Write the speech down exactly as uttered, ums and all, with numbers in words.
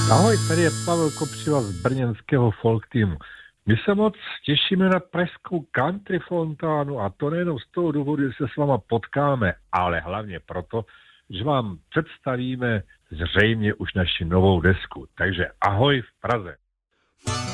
Ahoj, tady je Pavel Kopřiva z brněnského folk teamu. My se moc těšíme na pražskou country fontánu a to nejenom z toho důvodu, že se s váma potkáme, ale hlavně proto, že vám představíme zřejmě už naši novou desku. Takže ahoj v Praze.